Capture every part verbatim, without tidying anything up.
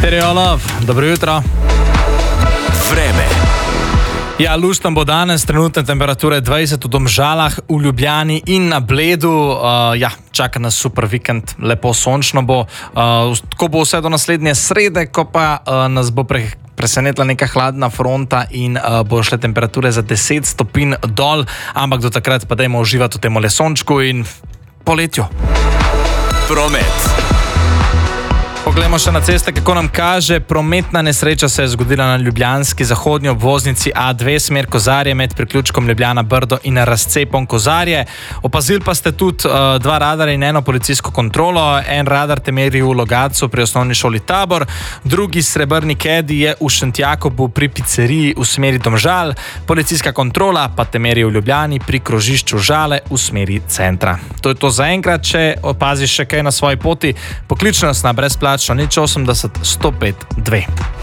Stereo Love, dobro jutro. Vreme. Ja, luštno bo danes, trenutne temperature dvajset v Domžalah, v Ljubljani in na Bledu. Uh, ja, čaka nas super vikend, lepo sončno bo. Uh, tako bo vse do naslednje srede, ko pa uh, nas bo pre, presenetila neka hladna fronta in uh, bo šle temperature za deset stopinj dol, ampak do takrat pa dajmo uživati v tem le sončku in poletju. Promet. Poglejmo še na ceste, kako nam kaže. Prometna nesreča se je zgodila na ljubljanski zahodnji obvoznici A dve smer Kozarje med priključkom Ljubljana Brdo in razcepom Kozarje. Opazili pa ste tudi uh, dva radarja in eno policijsko kontrolo. En radar te meri v Logatcu pri osnovni šoli Tabor, drugi srebrni kedi je v Šentjakobu pri pizzeriji v smeri Domžal, policijska kontrola pa te meri v Ljubljani pri krožišču Žale v smeri centra. To je to za enkrat. Če opaziš še kaj na svoji poti, pokliči nas na brezplačno nič osemdeset sto pet dve.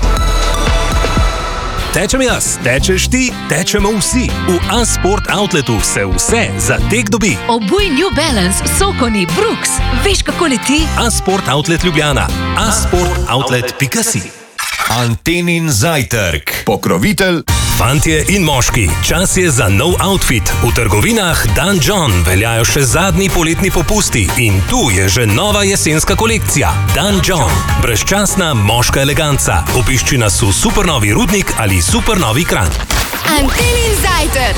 Tečem jaz, tečeš ti, tečemo vsi. V A-Sport Outletu se vse za tek dobi. Obuj New Balance, Sokoni, Brooks. Veš, kako leti? A-Sport Outlet Ljubljana. a sport outlet pika si. Antenin zajtrk. Pokrovitelj. Fantje in moški, čas je za nov outfit. V trgovinah Dan John veljajo še zadnji poletni popusti in tu je že nova jesenska kolekcija. Dan John. Brezčasna moška eleganca. Obišči nas v supernovi Rudnik ali supernovi Kranj. Antenin zajtrk.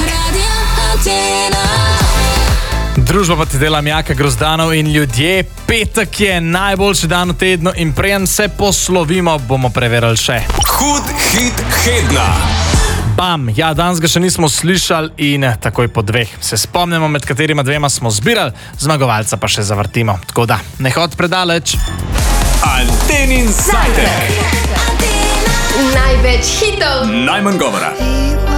Družba pa ti dela Jaka Grozdanov in ljudje. Petek je najboljši dan v tednu in preden se poslovimo, bomo preverili še Hud hit tedna. Bam, ja, danes ga še nismo slišali in takoj po dveh se spomnimo, med katerima dvema smo zbirali, zmagovalca pa še zavrtimo. Tako da, ne hod predaleč. Antenin zajtrk. Največ hitov. Najmanj govora.